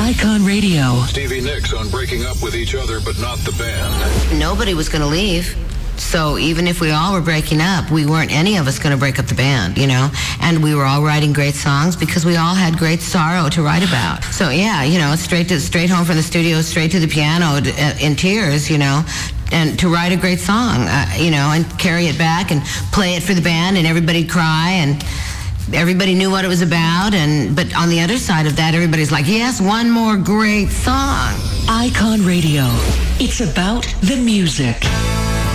Icon Radio. Stevie Nicks on breaking up with each other, but not the band. Nobody was going to leave. So even if we all were breaking up, we weren't any of us going to break up the band, you know? And we were all writing great songs because we all had great sorrow to write about. So yeah, you know, straight home from the studio, straight to the piano in tears, you know, and to write a great song, you know, and carry it back and play it for the band, and everybody'd cry, and everybody knew what it was about. But on the other side of that, everybody's like, yes, one more great song. Icon Radio. It's about the music.